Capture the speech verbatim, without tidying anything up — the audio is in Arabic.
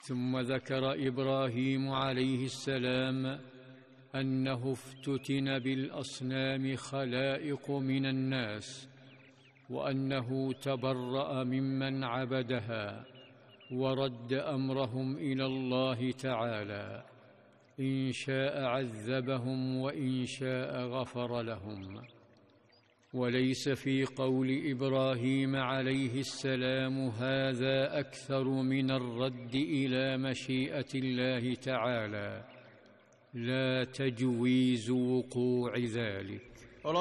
ثم ذكر إبراهيم عليه السلام أنه افتتن بالأصنام خلائق من الناس، وأنه تبرأ ممن عبدها ورد أمرهم إلى الله تعالى، إن شاء عذبهم وإن شاء غفر لهم. وليس في قول إبراهيم عليه السلام هذا أكثر من الرد إلى مشيئة الله تعالى، لا تجويز وقوع ذلك.